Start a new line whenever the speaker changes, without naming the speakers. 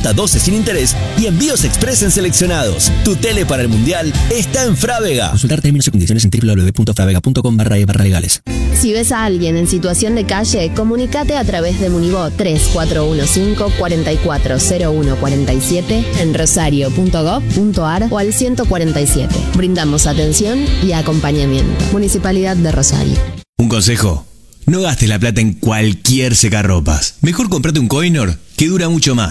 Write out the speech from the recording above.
hasta 12 sin interés y envíos express en seleccionados. Tu tele para el Mundial está en Frávega.
Consultar términos y condiciones en www.fravega.com/e/legales.
Si ves a alguien en situación de calle, comunícate a través de Munibot 3415-440147 en rosario.gov.ar o al 147. Brindamos atención y acompañamiento. Municipalidad de Rosario.
Un consejo: no gastes la plata en cualquier secarropas. Mejor comprate un Coinor que dura mucho más.